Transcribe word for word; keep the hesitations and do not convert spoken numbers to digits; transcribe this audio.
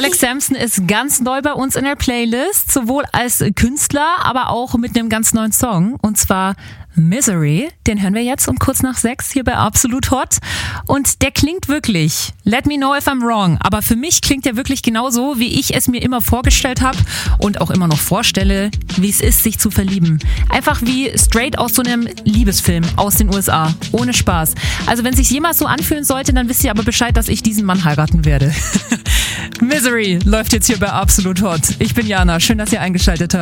Alex Sampson ist ganz neu bei uns in der Playlist, sowohl als Künstler, aber auch mit einem ganz neuen Song, und zwar Misery. Den hören wir jetzt um kurz nach sechs hier bei Absolut Hot. Und der klingt wirklich, let me know if I'm wrong, aber für mich klingt der wirklich genauso, wie ich es mir immer vorgestellt habe und auch immer noch vorstelle, wie es ist, sich zu verlieben. Einfach wie straight aus so einem Liebesfilm aus den U S A. Ohne Spaß. Also wenn es sich jemals so anfühlen sollte, dann wisst ihr aber Bescheid, dass ich diesen Mann heiraten werde. Misery läuft jetzt hier bei Absolut Hot. Ich bin Jana. Schön, dass ihr eingeschaltet habt.